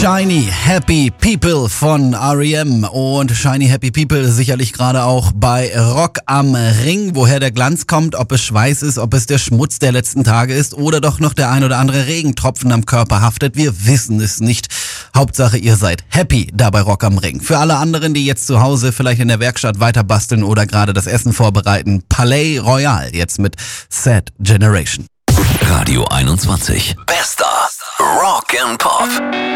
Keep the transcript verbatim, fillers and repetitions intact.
Shiny Happy People von R E M und Shiny Happy People sicherlich gerade auch bei Rock am Ring. Woher der Glanz kommt, ob es Schweiß ist, ob es der Schmutz der letzten Tage ist oder doch noch der ein oder andere Regentropfen am Körper haftet, wir wissen es nicht. Hauptsache ihr seid happy da bei Rock am Ring. Für alle anderen, die jetzt zu Hause vielleicht in der Werkstatt weiter basteln oder gerade das Essen vorbereiten, Palais Royal jetzt mit Sad Generation. Radio einundzwanzig. Bester Rock and Pop.